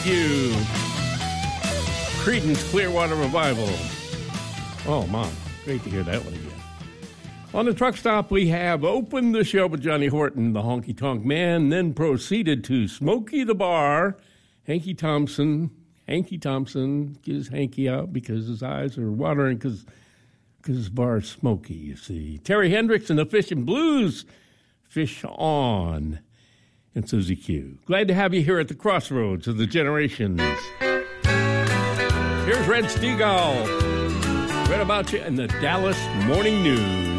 Q. Creedence Clearwater Revival. Oh, Mom, great to hear that one again. On the truck stop, we have opened the show with Johnny Horton, the Honky Tonk Man, then proceeded to Smokey the Bar. Hanky Thompson gives Hanky out because his eyes are watering because his bar is smoky, you see. Terry Hendricks and the Fish and Blues, Fish On, and Susie Q. Glad to have you here at the crossroads of the generations. Here's Red Steagall. Read about you in the Dallas Morning News.